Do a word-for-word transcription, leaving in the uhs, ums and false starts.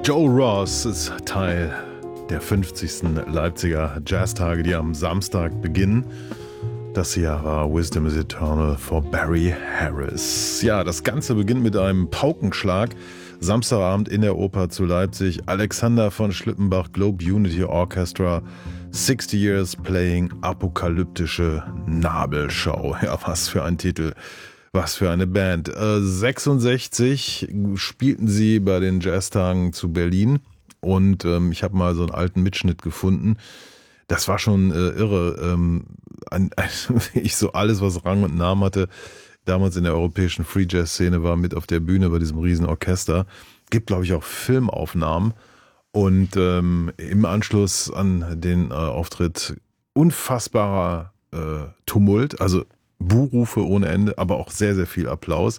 Joe Ross ist Teil der fünfzigsten Leipziger Jazztage, die am Samstag beginnen. Das hier war Wisdom is Eternal for Barry Harris. Ja, das Ganze beginnt mit einem Paukenschlag. Samstagabend in der Oper zu Leipzig. Alexander von Schlippenbach, Globe Unity Orchestra, sixty Years Playing, apokalyptische Nabelschau. Ja, was für ein Titel. Was für eine Band. Äh, sechsundsechzig spielten sie bei den Jazztagen zu Berlin und ähm, ich habe mal so einen alten Mitschnitt gefunden. Das war schon äh, irre. Ähm, ein, ein, ich so alles, was Rang und Namen hatte, damals in der europäischen Free Jazz Szene, war mit auf der Bühne bei diesem riesen Orchester. Gibt, glaube ich, auch Filmaufnahmen. Und ähm, im Anschluss an den äh, Auftritt unfassbarer äh, Tumult, also Buhrufe ohne Ende, aber auch sehr, sehr viel Applaus.